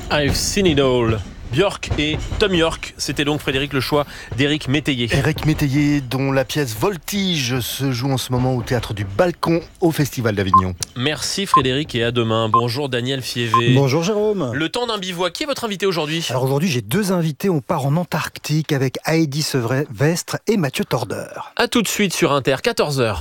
I've seen it all. Björk et Tom York, c'était donc Frédéric le choix d'Éric Métayer. Éric Métayer, dont la pièce Voltige se joue en ce moment au Théâtre du Balcon au Festival d'Avignon. Merci Frédéric et à demain. Bonjour Daniel Fievé. Bonjour Jérôme. Le temps d'un bivouac, qui est votre invité aujourd'hui ? Alors aujourd'hui j'ai deux invités, on part en Antarctique avec Heidi Sevestre et Mathieu Tordeur. A tout de suite sur Inter, 14h.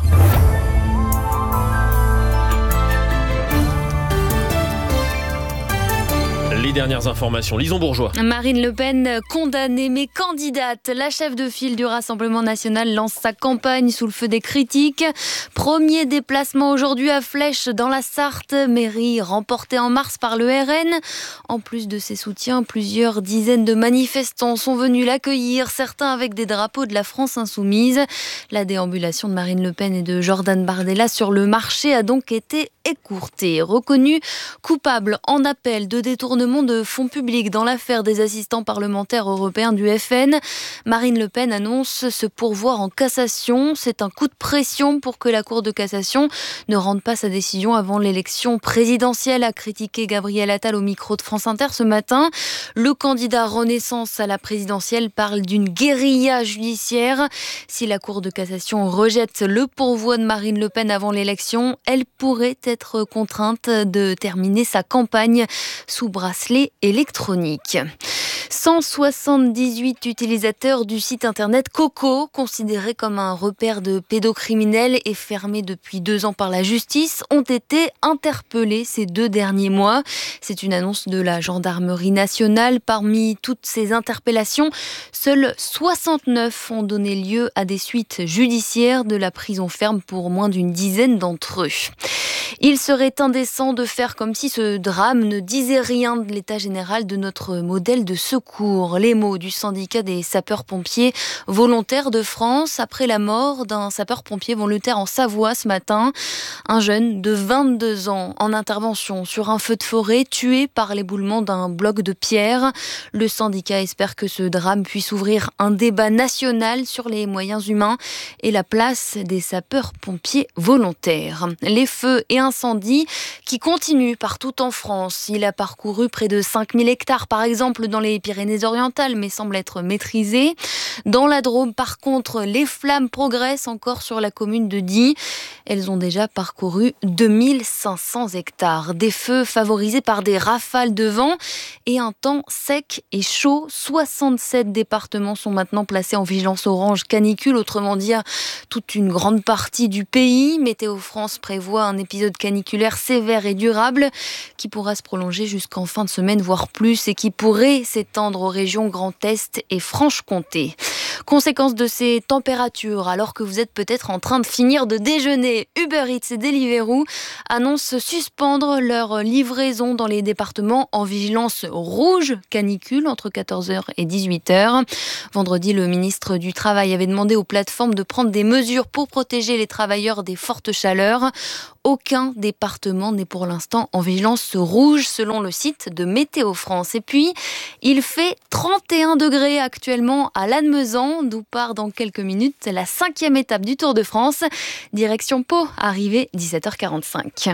Les dernières informations, Lison Bourgeois. Marine Le Pen condamnée mais candidate. La chef de file du Rassemblement national lance sa campagne sous le feu des critiques. Premier déplacement aujourd'hui à Flèche dans la Sarthe, mairie remportée en mars par le RN. En plus de ses soutiens, plusieurs dizaines de manifestants sont venus l'accueillir, certains avec des drapeaux de la France insoumise. La déambulation de Marine Le Pen et de Jordan Bardella sur le marché a donc été écourtée. Reconnue coupable en appel de détournement de fonds publics dans l'affaire des assistants parlementaires européens du FN. Marine Le Pen annonce se pourvoir en cassation. C'est un coup de pression pour que la Cour de cassation ne rende pas sa décision avant l'élection présidentielle, a critiqué Gabriel Attal au micro de France Inter ce matin. Le candidat Renaissance à la présidentielle parle d'une guérilla judiciaire. Si la Cour de cassation rejette le pourvoi de Marine Le Pen avant l'élection, elle pourrait être contrainte de terminer sa campagne sous bracelet électronique. 178 utilisateurs du site internet Coco, considéré comme un repère de pédocriminels et fermé depuis 2 ans par la justice, ont été interpellés ces 2 derniers mois. C'est une annonce de la gendarmerie nationale. Parmi toutes ces interpellations, seuls 69 ont donné lieu à des suites judiciaires, de la prison ferme pour moins d'une dizaine d'entre eux. Il serait indécent de faire comme si ce drame ne disait rien de l'état général de notre modèle de secours. Les mots du syndicat des sapeurs-pompiers volontaires de France après la mort d'un sapeur-pompier volontaire en Savoie ce matin. Un jeune de 22 ans en intervention sur un feu de forêt, tué par l'éboulement d'un bloc de pierre. Le syndicat espère que ce drame puisse ouvrir un débat national sur les moyens humains et la place des sapeurs-pompiers volontaires. Les feux et incendies qui continuent partout en France. Il a parcouru près de 5000 hectares par exemple dans les Pyrénées-Orientales, mais semble être maîtrisé. Dans la Drôme, par contre, les flammes progressent encore sur la commune de Die. Elles ont déjà parcouru 2500 hectares. Des feux favorisés par des rafales de vent et un temps sec et chaud. 67 départements sont maintenant placés en vigilance orange canicule, autrement dire toute une grande partie du pays. Météo France prévoit un épisode caniculaire sévère et durable qui pourra se prolonger jusqu'en fin de semaine, voire plus, et qui pourrait s'étendre aux régions Grand Est et Franche-Comté. Conséquence de ces températures, alors que vous êtes peut-être en train de finir de déjeuner, Uber Eats et Deliveroo annoncent suspendre leur livraison dans les départements en vigilance rouge canicule entre 14h et 18h. Vendredi, le ministre du Travail avait demandé aux plateformes de prendre des mesures pour protéger les travailleurs des fortes chaleurs. Aucun département n'est pour l'instant en vigilance rouge selon le site de Météo France. Et puis, il fait 31 degrés actuellement à Lannemezan, d'où part dans quelques minutes la 5e étape du Tour de France. Direction Pau, arrivée 17h45.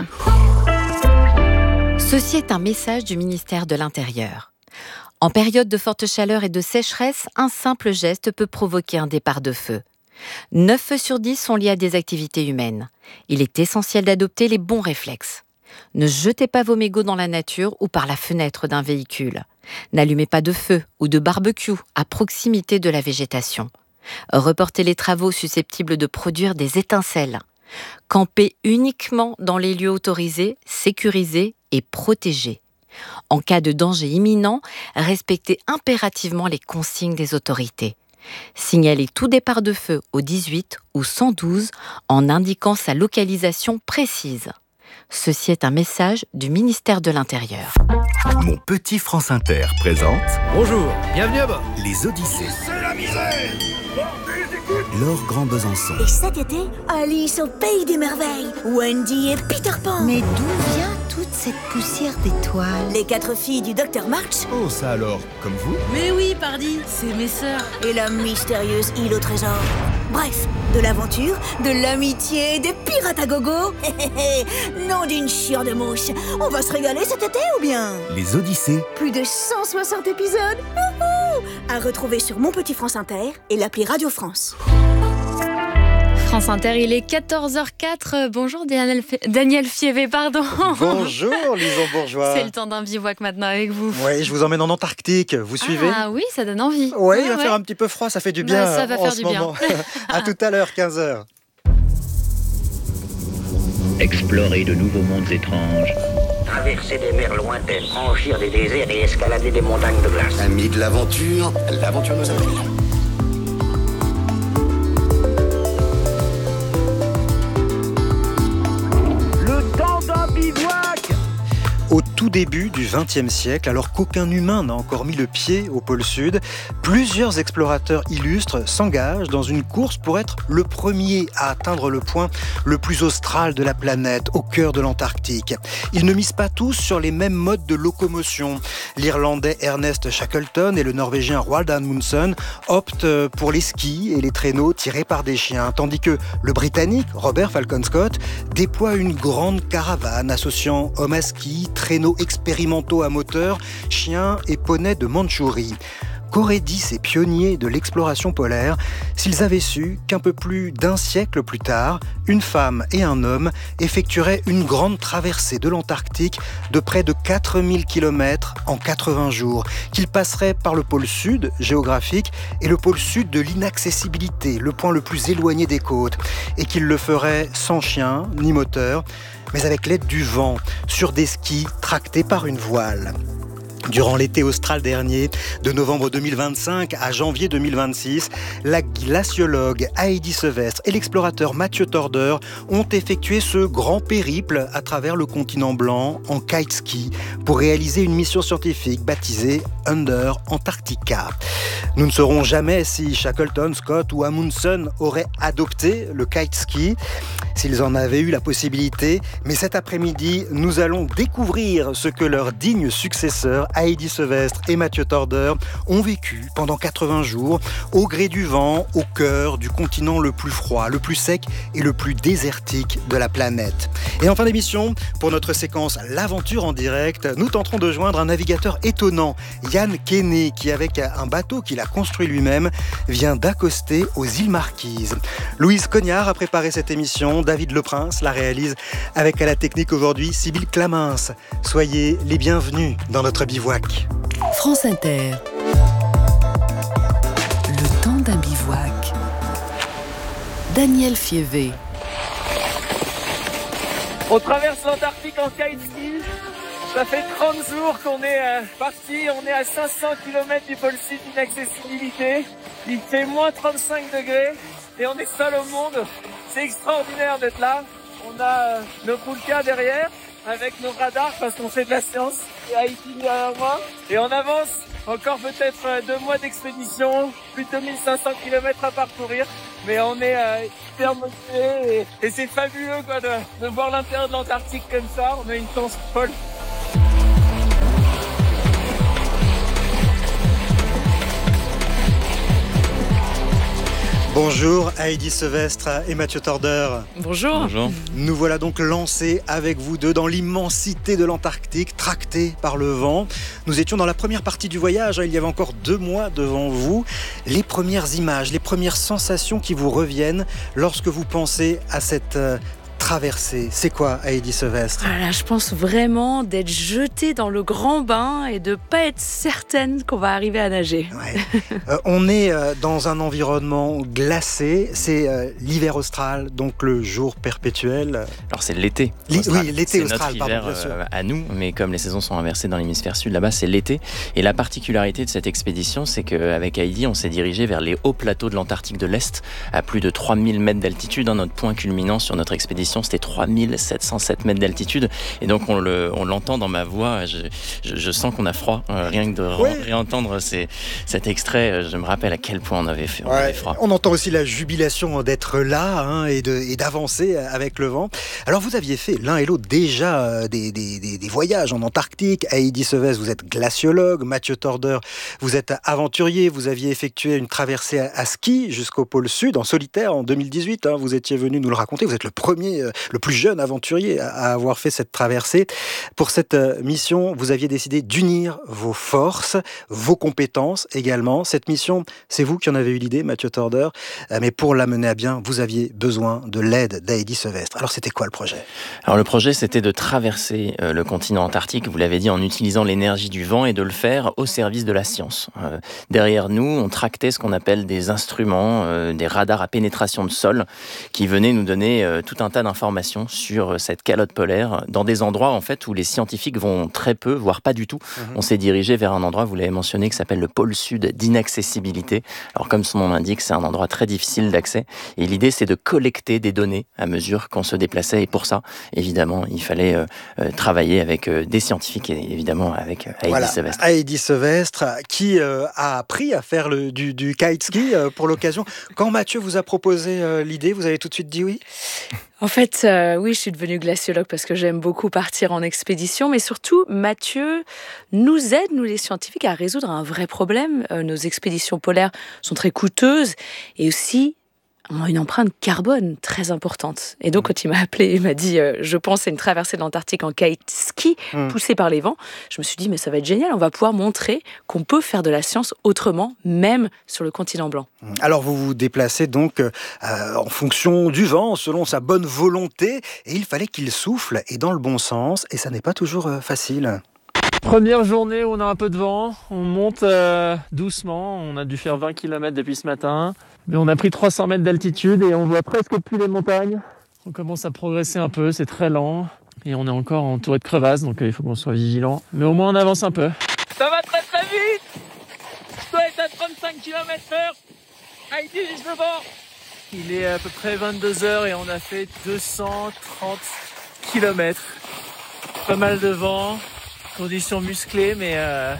Ceci est un message du ministère de l'Intérieur. En période de forte chaleur et de sécheresse, un simple geste peut provoquer un départ de feu. 9 feux sur 10 sont liés à des activités humaines. Il est essentiel d'adopter les bons réflexes. Ne jetez pas vos mégots dans la nature ou par la fenêtre d'un véhicule. N'allumez pas de feu ou de barbecue à proximité de la végétation. Reportez les travaux susceptibles de produire des étincelles. Campez uniquement dans les lieux autorisés, sécurisés et protégés. En cas de danger imminent, respectez impérativement les consignes des autorités. Signalez tout départ de feu au 18 ou 112 en indiquant sa localisation précise. Ceci est un message du ministère de l'Intérieur. Mon petit France Inter présente Bonjour, bienvenue à bord. Les Odyssées. C'est la misère. Laure Grand-Besançon. Et cet été, Alice au Pays des Merveilles, Wendy et Peter Pan. Mais d'où vient toute cette poussière d'étoiles? Les 4 filles du Dr March. Oh, ça alors, comme vous? Mais oui, pardi, c'est mes sœurs. Et la mystérieuse île au trésor. Bref, de l'aventure, de l'amitié, des pirates à gogo. Non d'une chiure de mouche. On va se régaler cet été ou bien? Les Odyssées. Plus de 160 épisodes. À retrouver sur Mon Petit France Inter et l'appli Radio France. France Inter, il est 14h04. Bonjour Daniel Fievé, pardon. Bonjour Lison Bourgeois. C'est le temps d'un bivouac maintenant avec vous. Oui, je vous emmène en Antarctique, vous suivez? Ah oui, ça donne envie. Oui, il va faire un petit peu froid, ça fait du bien ça va en faire ce du moment. À tout à l'heure, 15h. Explorer de nouveaux mondes étranges. Traverser des mers lointaines, franchir des déserts et escalader des montagnes de glace. Amis de l'aventure, l'aventure nous appelle. Le temps d'un bivouac! Au tout début du XXe siècle, alors qu'aucun humain n'a encore mis le pied au pôle Sud, plusieurs explorateurs illustres s'engagent dans une course pour être le premier à atteindre le point le plus austral de la planète, au cœur de l'Antarctique. Ils ne misent pas tous sur les mêmes modes de locomotion. L'Irlandais Ernest Shackleton et le Norvégien Roald Amundsen optent pour les skis et les traîneaux tirés par des chiens, tandis que le Britannique Robert Falcon Scott déploie une grande caravane associant hommes à ski, traîneaux expérimentaux à moteur, chiens et poneys de Mandchourie. Qu'auraient dit ces pionniers de l'exploration polaire s'ils avaient su qu'un peu plus d'un siècle plus tard, une femme et un homme effectueraient une grande traversée de l'Antarctique de près de 4000 km en 80 jours, qu'ils passeraient par le pôle sud géographique et le pôle sud de l'inaccessibilité, le point le plus éloigné des côtes, et qu'ils le feraient sans chien ni moteur, mais avec l'aide du vent, sur des skis tractés par une voile. Durant l'été austral dernier, de novembre 2025 à janvier 2026, la glaciologue Heidi Sevestre et l'explorateur Mathieu Torder ont effectué ce grand périple à travers le continent blanc en kiteski pour réaliser une mission scientifique baptisée Under Antarctica. Nous ne saurons jamais si Shackleton, Scott ou Amundsen auraient adopté le kiteski, s'ils en avaient eu la possibilité, mais cet après-midi, nous allons découvrir ce que leurs dignes successeurs Heidi Sevestre et Mathieu Torder ont vécu pendant 80 jours au gré du vent, au cœur du continent le plus froid, le plus sec et le plus désertique de la planète. Et en fin d'émission, pour notre séquence L'aventure en direct, nous tenterons de joindre un navigateur étonnant, Yann Kenney, qui avec un bateau qu'il a construit lui-même, vient d'accoster aux îles Marquises. Louise Cognard a préparé cette émission, David Leprince la réalise avec à la technique aujourd'hui Sybille Clamins. Soyez les bienvenus dans notre bivouac. France Inter. Le temps d'un bivouac. Daniel Fievé. On traverse l'Antarctique en kiteski. Ça fait 30 jours qu'on est parti. On est à 500 km du pôle sud d'inaccessibilité. Il fait moins 35 degrés et on est seul au monde. C'est extraordinaire d'être là. On a nos poulkas derrière avec nos radars parce qu'on fait de la science. Et Haïti derrière moi. Et on avance. Encore peut-être 2 mois d'expédition. Plus de 2500 km à parcourir. Mais on est hyper motivés et c'est fabuleux quoi, de voir l'intérieur de l'Antarctique comme ça. On a une chance folle. Bonjour Heidi Sevestre et Mathieu Torder. Bonjour. Bonjour. Nous voilà donc lancés avec vous deux dans l'immensité de l'Antarctique, tractés par le vent. Nous étions dans la première partie du voyage, il y avait encore 2 mois devant vous. Les premières images, les premières sensations qui vous reviennent lorsque vous pensez à cette traversée, c'est quoi Heidi Sevestre? Voilà, je pense vraiment d'être jetée dans le grand bain et de ne pas être certaine qu'on va arriver à nager. Ouais. On est dans un environnement glacé, c'est l'hiver austral, donc le jour perpétuel. Alors c'est l'été. Oui, l'été austral, c'est notre pardon, hiver bien sûr. à nous, mais comme les saisons sont inversées dans l'hémisphère sud, là-bas c'est l'été. Et la particularité de cette expédition, c'est qu'avec Heidi, on s'est dirigé vers les hauts plateaux de l'Antarctique de l'Est, à plus de 3000 mètres d'altitude, notre point culminant sur notre expédition expédition, c'était 3707 mètres d'altitude. Et donc, on l'entend dans ma voix. Je sens qu'on a froid. Rien que de réentendre cet extrait, je me rappelle à quel point on avait froid. On entend aussi la jubilation d'être là et d'avancer avec le vent. Alors, vous aviez fait l'un et l'autre déjà des voyages en Antarctique. Heidi Sevestre, vous êtes glaciologue. Mathieu Torder, vous êtes aventurier. Vous aviez effectué une traversée à ski jusqu'au pôle Sud en solitaire en 2018. Vous étiez venu nous le raconter. Vous êtes le plus jeune aventurier à avoir fait cette traversée. Pour cette mission, vous aviez décidé d'unir vos forces, vos compétences également. Cette mission, c'est vous qui en avez eu l'idée, Mathieu Torder. Mais pour la mener à bien, vous aviez besoin de l'aide d'Heidi Sevestre. Alors, c'était quoi le projet ? Alors, le projet, c'était de traverser le continent antarctique, vous l'avez dit, en utilisant l'énergie du vent et de le faire au service de la science. Derrière nous, on tractait ce qu'on appelle des instruments, des radars à pénétration de sol, qui venaient nous donner tout un tas d'informations sur cette calotte polaire, dans des endroits en fait où les scientifiques vont très peu, voire pas du tout. On s'est dirigé vers un endroit, vous l'avez mentionné, qui s'appelle le pôle Sud d'inaccessibilité. Alors comme son nom l'indique, c'est un endroit très difficile d'accès. Et l'idée, c'est de collecter des données à mesure qu'on se déplaçait. Et pour ça, évidemment, il fallait travailler avec des scientifiques et évidemment avec Heidi Sevestre. Heidi Sevestre, qui a appris à faire du kiteski pour l'occasion. Quand Mathieu vous a proposé l'idée, vous avez tout de suite dit oui ? En fait, oui, je suis devenue glaciologue parce que j'aime beaucoup partir en expédition, mais surtout, Mathieu nous aide, nous les scientifiques, à résoudre un vrai problème. Nos expéditions polaires sont très coûteuses et aussi ont une empreinte carbone très importante. Et donc, quand il m'a appelé, il m'a dit je pense à une traversée de l'Antarctique en kite ski, poussée par les vents. Je me suis dit, mais ça va être génial, on va pouvoir montrer qu'on peut faire de la science autrement, même sur le continent blanc. Alors, vous vous déplacez donc en fonction du vent, selon sa bonne volonté, et il fallait qu'il souffle, et dans le bon sens, et ça n'est pas toujours facile. Première journée où on a un peu de vent, on monte doucement, on a dû faire 20 km depuis ce matin, mais on a pris 300 mètres d'altitude et on voit presque plus les montagnes. On commence à progresser un peu, c'est très lent et on est encore entouré de crevasses, donc il faut qu'on soit vigilant. Mais au moins on avance un peu. Ça va très très vite. Je dois être à 35 km/h. Heidi, juste devant. Il est à peu près 22h et on a fait 230 km. Pas mal de vent. Conditions musclées, mais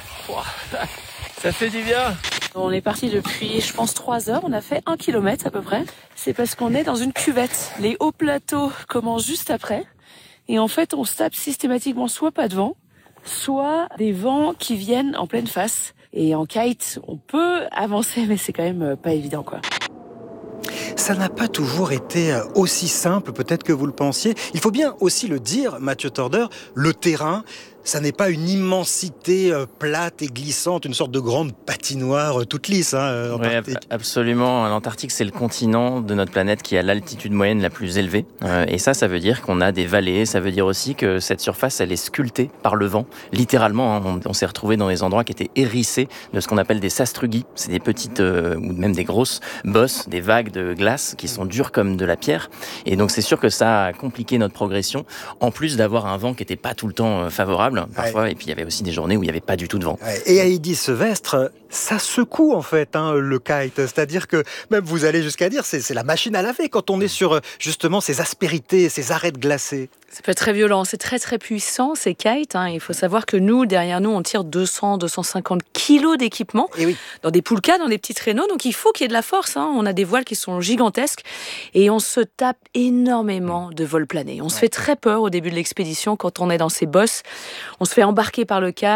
ça fait du bien. On est parti depuis, je pense, 3 heures. On a fait 1 kilomètre à peu près. C'est parce qu'on est dans une cuvette. Les hauts plateaux commencent juste après. Et en fait, on se tape systématiquement soit pas de vent, soit des vents qui viennent en pleine face. Et en kite, on peut avancer, mais c'est quand même pas évident, quoi. Ça n'a pas toujours été aussi simple, peut-être que vous le pensiez. Il faut bien aussi le dire, Mathieu Torder, le terrain, ça n'est pas une immensité plate et glissante, une sorte de grande patinoire toute lisse. Oui, absolument. L'Antarctique, c'est le continent de notre planète qui a l'altitude moyenne la plus élevée. Et ça veut dire qu'on a des vallées. Ça veut dire aussi que cette surface, elle est sculptée par le vent. Littéralement, on s'est retrouvé dans des endroits qui étaient hérissés de ce qu'on appelle des sastrugies. C'est des petites ou même des grosses bosses, des vagues de glace qui sont dures comme de la pierre. Et donc, c'est sûr que ça a compliqué notre progression. En plus d'avoir un vent qui n'était pas tout le temps favorable. Parfois, et puis il y avait aussi des journées où il n'y avait pas du tout de vent. Et Heidi Sevestre, ça secoue en fait le kite, c'est-à-dire que même vous allez jusqu'à dire c'est la machine à laver quand on est sur justement ces aspérités, ces arêtes glacées. Ça peut être très violent, c'est très très puissant ces kites. Il faut savoir que nous, derrière nous, on tire 200-250 kilos d'équipement dans des poulkas, dans des petits traîneaux, donc il faut qu'il y ait de la force. On a des voiles qui sont gigantesques et on se tape énormément de vols planés. On se fait très peur au début de l'expédition quand on est dans ces bosses. On se fait embarquer par le kite.